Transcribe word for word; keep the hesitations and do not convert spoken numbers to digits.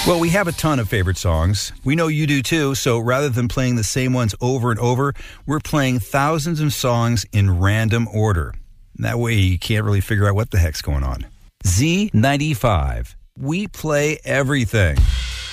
Well, we have a ton of favorite songs. We know you do too, so rather than playing the same ones over and over, we're playing thousands of songs in random order. That way you can't really figure out what the heck's going on. Z ninety-five. We play everything.